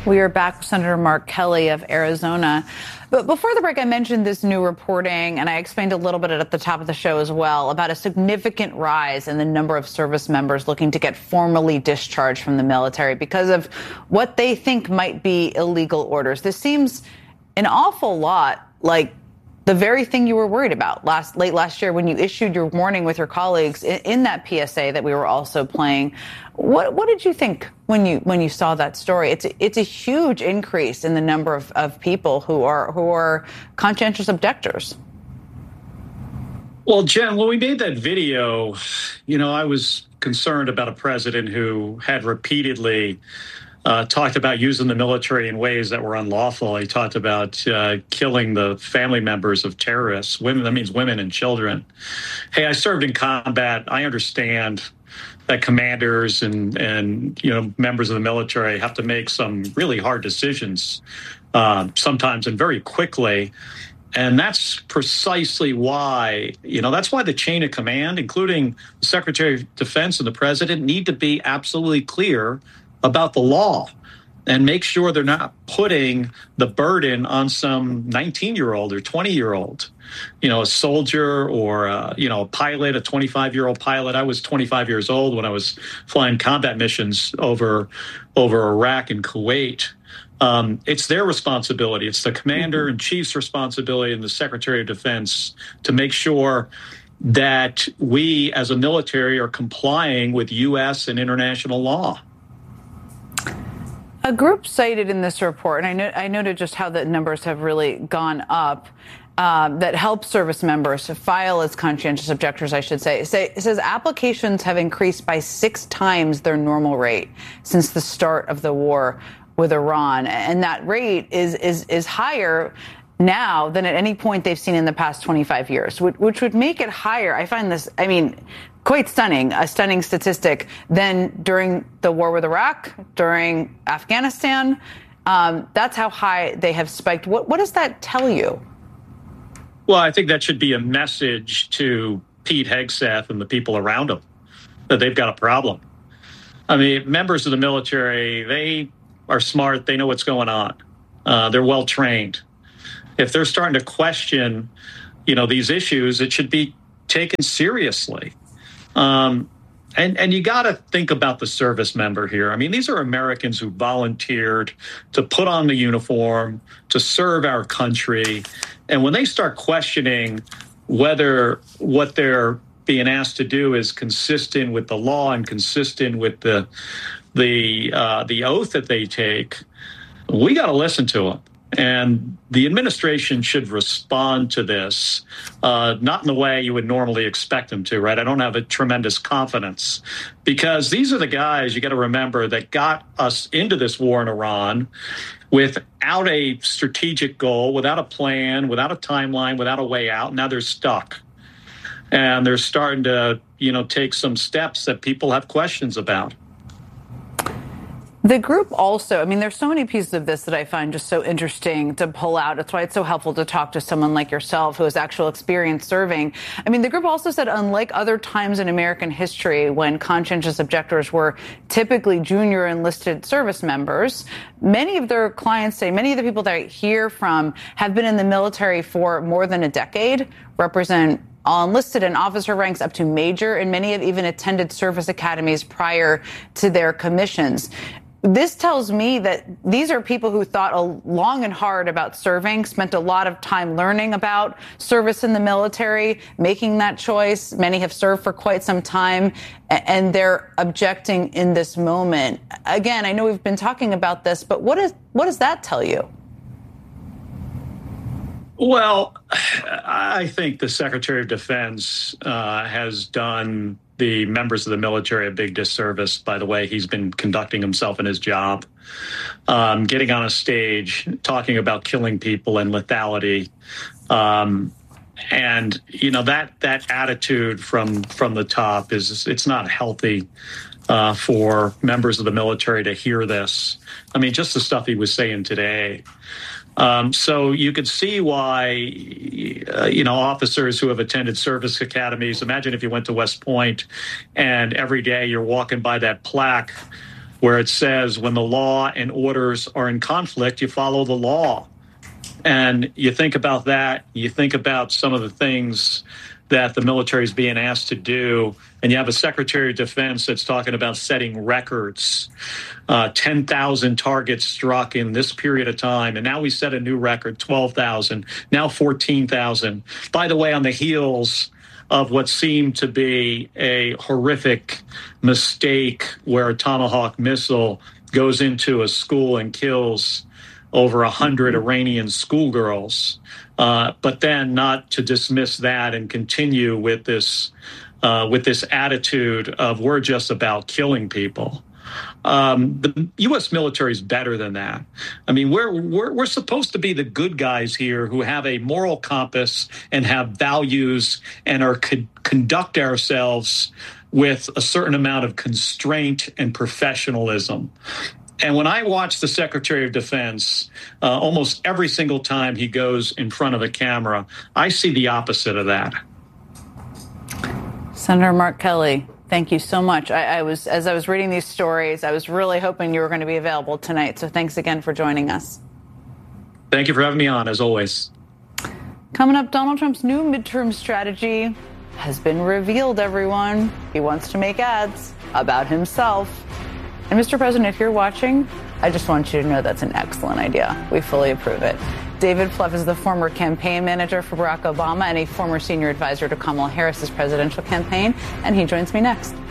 We are back with Senator Mark Kelly of Arizona. But before the break, I mentioned this new reporting, and I explained a little bit at the top of the show as well, about a significant rise in the number of service members looking to get formally discharged from the military because of what they think might be illegal orders. This seems an awful lot like the very thing you were worried about late last year when you issued your warning with your colleagues in that PSA that we were also playing. What did you think when you saw that story? It's a huge increase in the number of people who are conscientious objectors. Well, Jen, when we made that video, I was concerned about a president who had repeatedly talked about using the military in ways that were unlawful. He talked about killing the family members of terrorists. Women, that means women and children. Hey, I served in combat. I understand that commanders and members of the military have to make some really hard decisions sometimes and very quickly. And that's precisely why, that's why the chain of command, including the Secretary of Defense and the president, need to be absolutely clear about the law and make sure they're not putting the burden on some 19-year-old or 20-year-old, a soldier or, a pilot, a 25-year-old pilot. I was 25 years old when I was flying combat missions over Iraq and Kuwait. It's their responsibility. It's the commander-in-chief's responsibility and the Secretary of Defense to make sure that we as a military are complying with U.S. and international law. A group cited in this report, and I noted just how the numbers have really gone up, that helps service members to file as conscientious objectors, I should say. It says applications have increased by 6 times their normal rate since the start of the war with Iran. And that rate is higher now than at any point they've seen in the past 25 years, which would make it higher. I find this, quite stunning, a stunning statistic than during the war with Iraq, during Afghanistan. That's how high they have spiked. What does that tell you? Well, I think that should be a message to Pete Hegseth and the people around him that they've got a problem. Members of the military, they are smart. They know what's going on. They're well trained. If they're starting to question, these issues, it should be taken seriously. And you got to think about the service member here. These are Americans who volunteered to put on the uniform, to serve our country. And when they start questioning whether what they're being asked to do is consistent with the law and consistent with the oath that they take, we got to listen to them. And the administration should respond to this, not in the way you would normally expect them to, right? I don't have a tremendous confidence because these are the guys, you got to remember, that got us into this war in Iran without a strategic goal, without a plan, without a timeline, without a way out. Now they're stuck. And they're starting to, take some steps that people have questions about. The group also, there's so many pieces of this that I find just so interesting to pull out. That's why it's so helpful to talk to someone like yourself who has actual experience serving. The group also said, unlike other times in American history when conscientious objectors were typically junior enlisted service members, many of their clients say, many of the people that I hear from have been in the military for more than a decade, represent all enlisted and officer ranks up to major, and many have even attended service academies prior to their commissions. This tells me that these are people who thought long and hard about serving, spent a lot of time learning about service in the military, making that choice. Many have served for quite some time, and they're objecting in this moment. Again, I know we've been talking about this, but what does that tell you? Well, I think the Secretary of Defense has done the members of the military a big disservice by the way he's been conducting himself in his job, getting on a stage, talking about killing people and lethality. And, that attitude from the top it's not healthy for members of the military to hear this. Just the stuff he was saying today. So you could see why, officers who have attended service academies, imagine if you went to West Point and every day you're walking by that plaque where it says when the law and orders are in conflict, you follow the law. And you think about that, you think about some of the things that the military is being asked to do, and you have a Secretary of Defense that's talking about setting records, 10,000 targets struck in this period of time, and now we set a new record, 12,000, now 14,000. By the way, on the heels of what seemed to be a horrific mistake where a Tomahawk missile goes into a school and kills over 100 Iranian schoolgirls, but then not to dismiss that and continue with this attitude of we're just about killing people. The U.S. military is better than that. I mean, we're supposed to be the good guys here who have a moral compass and have values and conduct ourselves with a certain amount of constraint and professionalism. And when I watch the Secretary of Defense, almost every single time he goes in front of a camera, I see the opposite of that. Senator Mark Kelly, thank you so much. As I was reading these stories, I was really hoping you were going to be available tonight. So thanks again for joining us. Thank you for having me on, as always. Coming up, Donald Trump's new midterm strategy has been revealed, everyone. He wants to make ads about himself. And Mr. President, if you're watching, I just want you to know that's an excellent idea. We fully approve it. David Plouffe is the former campaign manager for Barack Obama and a former senior advisor to Kamala Harris's presidential campaign, and he joins me next.